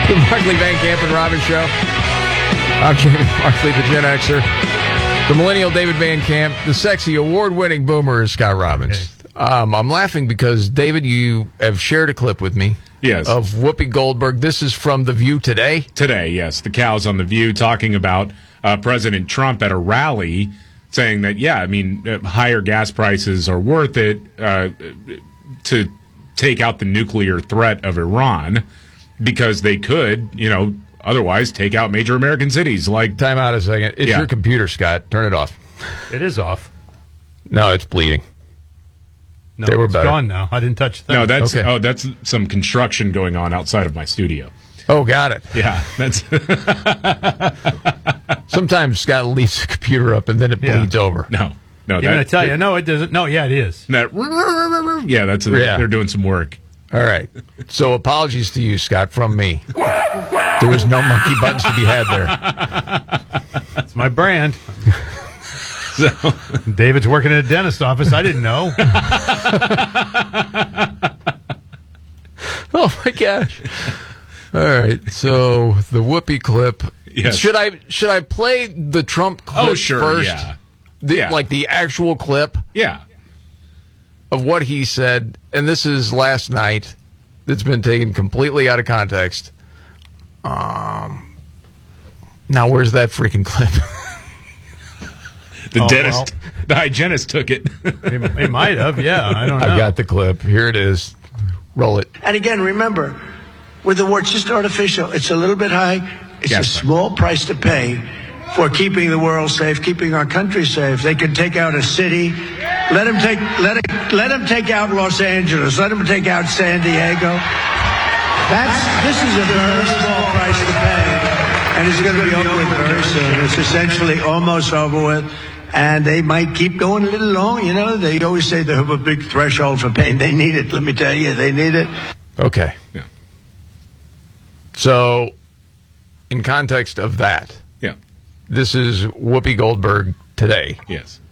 The Markley, Van Camp, and Robbins Show. I'm Jamie Markley, the Gen Xer. The millennial David Van Camp. The sexy, award-winning boomer is Scott Robbins. I'm laughing because, David, you have shared a clip with me. Yes. Of Whoopi Goldberg. This is from The View today? Today, yes. The cows on The View talking about President Trump at a rally saying that, higher gas prices are worth it to take out the nuclear threat of Iran because they could, otherwise take out major American cities. Time out a second. It's your computer, Scott. Turn it off. It is off. No, it's bleeding. No, they were it's better. Gone now. I didn't touch that. No, that's some construction going on outside of my studio. Oh, got it. Yeah, that's. Sometimes Scott leaves the computer up and then it bleeds over. No. I'm going to tell you. No, it doesn't. No, it is. They're doing some work. All right. So apologies to you, Scott, from me. There was no monkey buttons to be had there. That's my brand. So David's working in a dentist office. I didn't know. Oh my gosh! All right, so the Whoopi clip. Yes. Should I play the Trump clip first? Yeah. Like the actual clip. Yeah. Of what he said, and this is last night. It's been taken completely out of context. Now where's that freaking clip? The hygienist took it. He might have, yeah. I don't know. I've got the clip. Here it is. Roll it. And again, remember, with the war, it's just artificial. It's a little bit high. It's a small price to pay for keeping the world safe, keeping our country safe. They can take out a city. Let them take out Los Angeles. Let them take out San Diego. This is a very small price to pay, and it's going to be over with very soon. It's essentially almost over with. And they might keep going a little long, They always say they have a big threshold for pain. They need it. Let me tell you, they need it. Okay. Yeah. So, in context of that, yeah, this is Whoopi Goldberg today. Yes.